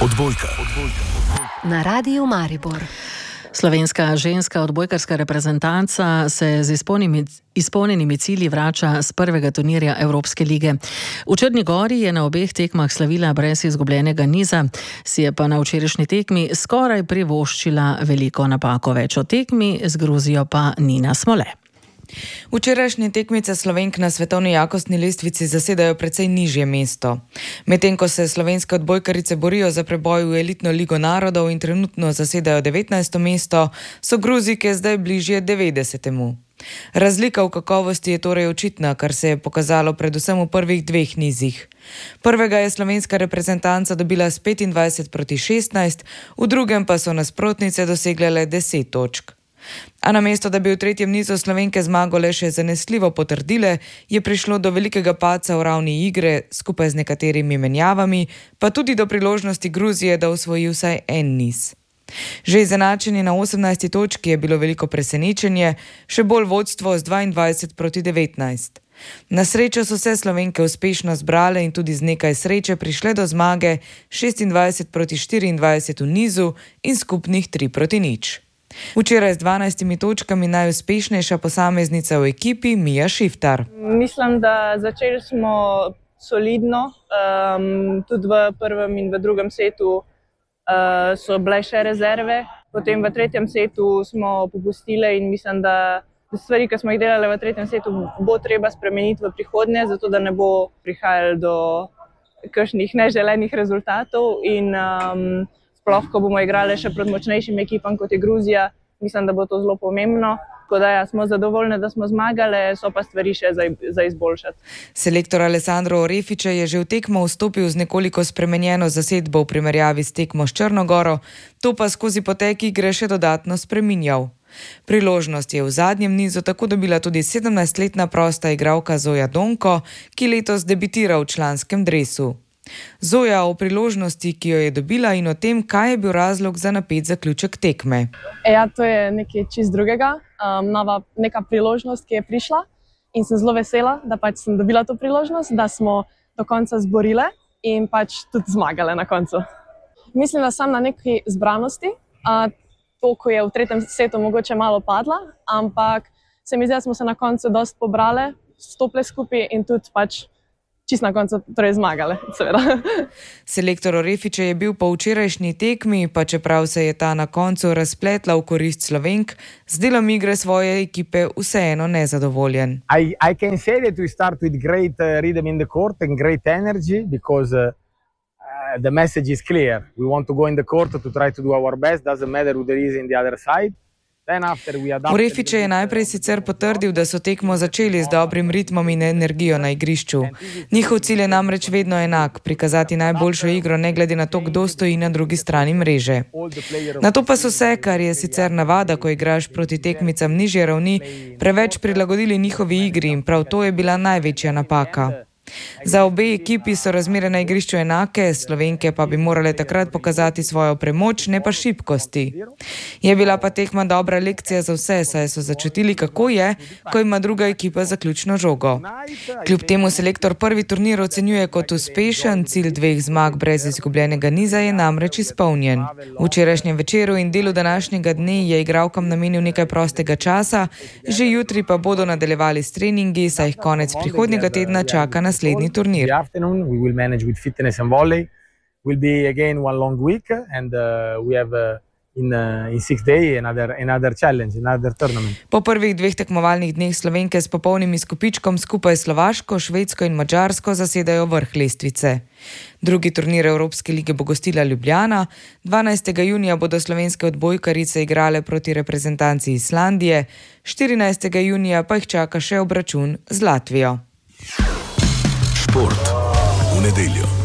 Odbojka. Na Radiu Maribor. Slovenska ženska odbojkarska reprezentanca se z izpolnjenimi cilji vrača z prvega turnirja Evropske lige. V Črni Gori je na obeh tekmah slavila brez izgubljenega niza, si je pa na včerajšnji tekmi skoraj privoščila veliko napako. Več o tekmi z Gruzijo pa Nina Smole. Včerajšnje tekmice Slovenk na svetovni jakostni lestvici zasedajo precej nižje mesto. Medtem ko se slovenske odbojkarice borijo za preboj v elitno ligo narodov in trenutno zasedajo 19. mesto, so Gruzijke zdaj bližje 90. Razlika v kakovosti je torej očitna, kar se je pokazalo predvsem v prvih dveh nizih. Prvega je slovenska reprezentanca dobila s 25-16, v drugem pa so nasprotnice dosegle le 10 točk. A namesto, da bi v tretjem nizu Slovenke zmago le še zanesljivo potrdile, je prišlo do velikega padca v ravni igre, skupaj z nekaterimi menjavami, pa tudi do priložnosti Gruzije, da osvoji vsaj en niz. Že izenačenje na 18. točki je bilo veliko presenečenje, še bolj vodstvo z 22-19. Na srečo so se Slovenke uspešno zbrale in tudi z nekaj sreče prišle do zmage 26-24 v nizu in skupnih 3-0. Včeraj z 12 točkami najuspešnejša posameznica v ekipi Mija Šiftar. Mislim, da začeli smo solidno, tudi v prvem in v drugem setu so bile še rezerve, potem v tretjem setu smo popustile in mislim, da stvari, ki smo jih delali v tretjem setu, bo treba spremeniti v prihodnje, zato da ne bo prihajalo do kakšnih neželenih rezultatov in sploh, ko bomo igrali še proti močnejšim ekipam, kot je Gruzija, mislim, da bo to zelo pomembno. Tako da smo zadovoljni, da smo zmagali, so pa stvari še za izboljšati. Selektor Alessandro Orefice je že v tekmo vstopil z nekoliko spremenjeno zasedbo v primerjavi s tekmo s Črno Goro, to pa skozi potek igre še dodatno spreminjal. Priložnost je v zadnjem nizu tako dobila tudi 17-letna prosta igralka Zoja Donko, ki letos debitira v članskem dresu. Zoja o priložnosti, ki jo je dobila in o tem, kaj je bil razlog za napet zaključek tekme. Ja, to je nekaj čist drugega, neka priložnost, ki je prišla in sem zelo vesela, da pač sem dobila to priložnost, da smo do konca zborile in pač tudi zmagale na koncu. Mislim, da sem na neki zbranosti, to, ko je v tretjem setu mogoče malo padla, ampak se mi zdi, da smo se na koncu dosti pobrale, stopile skupaj in tudi pač čisto na koncu torej zmagale, seveda. Selektor Orefice je bil po včerajšnji tekmi, pa čeprav se je ta na koncu razpletla v korist Slovenk, z delom igre svoje ekipe vseeno nezadovoljen. I can say that we start with great rhythm in the court and great energy because the message is clear. We want to go in the court to try to do our best, doesn't matter who there is in the other side. Orefice je najprej sicer potrdil, da so tekmo začeli z dobrim ritmom in energijo na igrišču. Njihov cilj je namreč vedno enak, prikazati najboljšo igro, ne glede na to, kdo stoji na drugi strani mreže. Nato pa so se, kar je sicer navada, ko igraš proti tekmicam nižje ravni, preveč prilagodili njihovi igri in prav to je bila največja napaka. Za obe ekipi so razmere na igrišču enake, Slovenke pa bi morale takrat pokazati svojo premoč, ne pa šibkosti. Je bila pa tekma dobra lekcija za vse, saj so začutili, kako je, ko ima druga ekipa zaključno žogo. Kljub temu selektor prvi turnir ocenjuje kot uspešen, cilj 2 zmag brez izgubljenega niza je namreč izpolnjen. V včerajšnjem večeru in delu današnjega dne je igralkam namenil nekaj prostega časa, že jutri pa bodo nadaljevali s treningi, saj jih konec prihodnjega tedna čaka naslednji turnir. We will manage with fitness and volley. Will be again one long week and we have in 6 days another challenge, another tournament. Po prvih 2 tekmovalnih dneh Slovenke s popolnim izkupičkom skupaj s Slovaško, Švedsko in Madžarsko zasedajo vrh lestvice. Drugi turnir Evropske lige bo gostila Ljubljana. 12. junija bodo slovenske odbojkarice igrale proti reprezentanci Islandije, 14. junija pa jih čaka še obračun z Latvijo. Šport v nedeljo.